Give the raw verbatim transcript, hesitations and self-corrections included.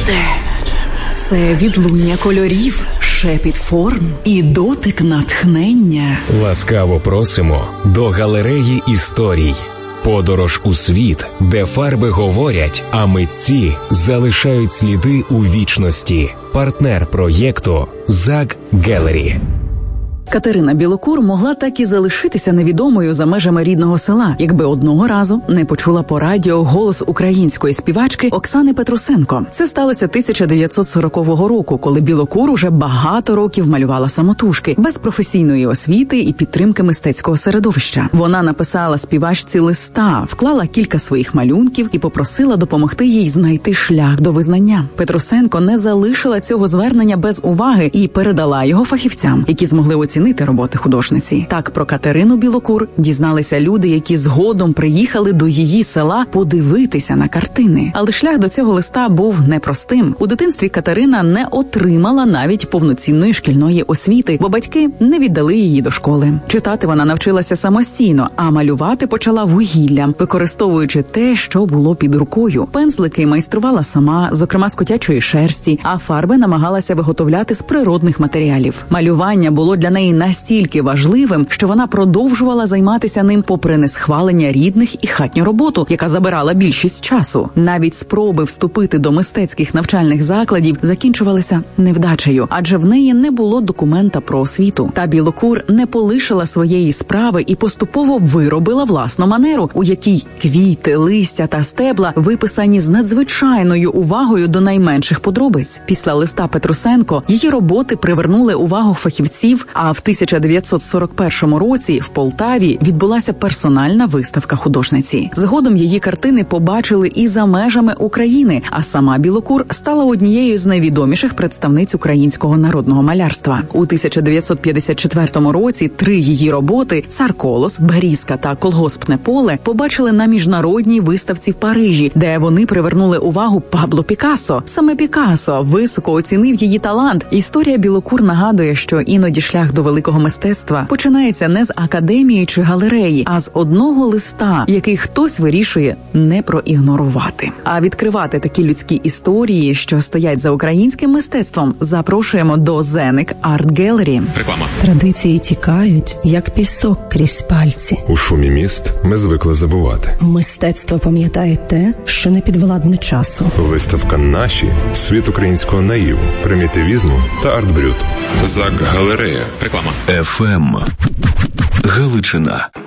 Чуєте? Це відлуння кольорів, шепіт форм і дотик натхнення. Ласкаво просимо до галереї історій. Подорож у світ, де фарби говорять, а митці залишають сліди у вічності. Партнер проєкту «Зак Гелері». Катерина Білокур могла так і залишитися невідомою за межами рідного села, якби одного разу не почула по радіо голос української співачки Оксани Петрусенко. Це сталося тисяча дев'ятсот сорокового року, коли Білокур уже багато років малювала самотужки, без професійної освіти і підтримки мистецького середовища. Вона написала співачці листа, вклала кілька своїх малюнків і попросила допомогти їй знайти шлях до визнання. Петрусенко не залишила цього звернення без уваги і передала його фахівцям, які змогли оцінити роботи художниці. Так про Катерину Білокур дізналися люди, які згодом приїхали до її села подивитися на картини. Але шлях до цього листа був непростим. У дитинстві Катерина не отримала навіть повноцінної шкільної освіти, бо батьки не віддали її до школи. Читати вона навчилася самостійно, а малювати почала вугіллям, використовуючи те, що було під рукою. Пензлики майструвала сама, зокрема з котячої шерсті, а фарби намагалася виготовляти з природних матеріалів. Малювання було для неї настільки важливим, що вона продовжувала займатися ним попри несхвалення рідних і хатню роботу, яка забирала більшість часу. Навіть спроби вступити до мистецьких навчальних закладів закінчувалися невдачею, адже в неї не було документа про освіту. Та Білокур не полишила своєї справи і поступово виробила власну манеру, у якій квіти, листя та стебла виписані з надзвичайною увагою до найменших подробиць. Після листа Петрусенко її роботи привернули увагу фахівців, а в тисяча дев'ятсот сорок першому році в Полтаві відбулася персональна виставка художниці. Згодом її картини побачили і за межами України, а сама Білокур стала однією з найвідоміших представниць українського народного малярства. У тисяча дев'ятсот п'ятдесят четвертому році три її роботи «Цар Колос», «Берізка» та «Колгоспне поле» побачили на міжнародній виставці в Парижі, де вони привернули увагу Пабло Пікассо. Саме Пікассо високо оцінив її талант. Історія Білокур нагадує, що іноді шлях до великого мистецтва починається не з академії чи галереї, а з одного листа, який хтось вирішує не проігнорувати. А відкривати такі людські історії, що стоять за українським мистецтвом, запрошуємо до Зеник Арт Гелері. Реклама. Традиції тікають, як пісок крізь пальці. У шумі міст ми звикли забувати. Мистецтво пам'ятає те, що не підвладне часу. Виставка «Наші» – світ українського наїву, примітивізму та арт-брюту. Зак Галерея. Реклама. еф ем Галичина.